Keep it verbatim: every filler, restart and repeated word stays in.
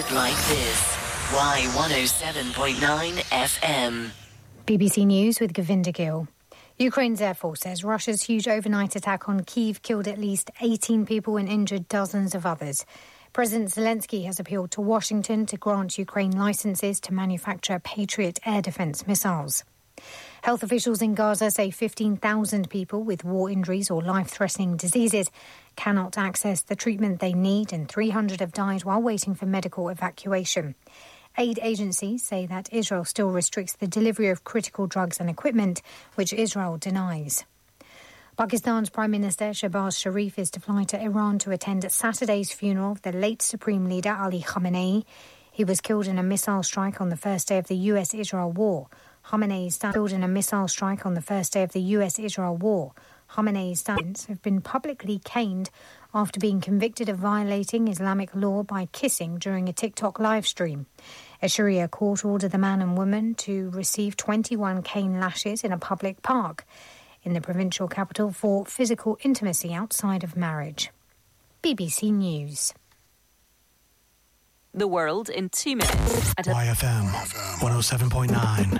like this. Y one oh seven point nine F M. B B C News with Govinda Gill. Ukraine's Air Force says Russia's huge overnight attack on Kyiv killed at least eighteen people and injured dozens of others. President Zelensky has appealed to Washington to grant Ukraine licenses to manufacture Patriot air defense missiles. Health officials in Gaza say fifteen thousand people with war injuries or life-threatening diseases cannot access the treatment they need, and three hundred have died while waiting for medical evacuation. Aid agencies say that Israel still restricts the delivery of critical drugs and equipment, which Israel denies. Pakistan's Prime Minister Shehbaz Sharif is to fly to Iran to attend Saturday's funeral of the late Supreme Leader Ali Khamenei. He was killed in a missile strike on the first day of the U S Israel war. Khamenei's sons killed in a missile strike on the first day of the U S Israel war. Khamenei's sons have been publicly caned after being convicted of violating Islamic law by kissing during a TikTok live stream. A Sharia court ordered the man and woman to receive twenty-one cane lashes in a public park in the provincial capital for physical intimacy outside of marriage. B B C News. The world in two minutes. Y F M one oh seven point nine.